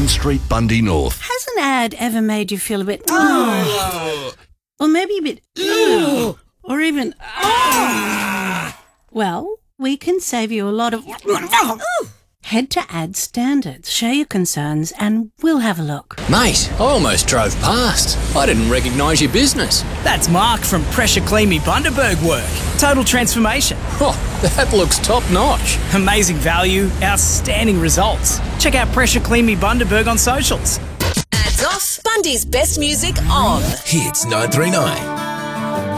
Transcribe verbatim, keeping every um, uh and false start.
Queen Street, Bundy North. Has an ad ever made you feel a bit... Oh. Or maybe a bit... Oh. Or even... Oh. Well, we can save you a lot of... Head to Ad Standards, share your concerns, and we'll have a look. Mate, I almost drove past. I didn't recognise your business. That's Mark from Pressure Clean Me Bundaberg Work. Total transformation. Oh, that looks top-notch. Amazing value, outstanding results. Check out Pressure Clean Me Bundaberg on socials. Ads off. Bundy's best music on. Hits nine three nine.